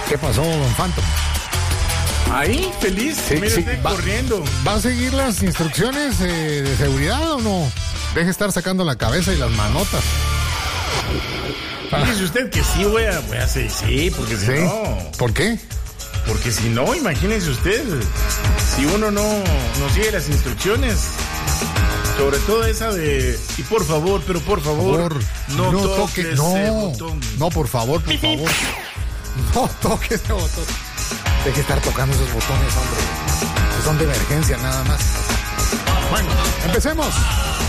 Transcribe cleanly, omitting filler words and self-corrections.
¿Qué pasó, don Phantom? Ahí, feliz, Sí, mire sí, usted va- corriendo. ¿Va a seguir las instrucciones de seguridad o no? Deje estar sacando la cabeza y las manotas. Fíjese usted que sí voy a hacer, sí, porque si ¿Sí? no, ¿Por qué? porque si no, imagínese usted, si uno no sigue las instrucciones, sobre todo esa de, y por favor, pero por favor, no toque ese botón. No, por favor, por favor. No toque ese botón. Deje estar tocando esos botones, hombre. Que son de emergencia nada más. Bueno, empecemos.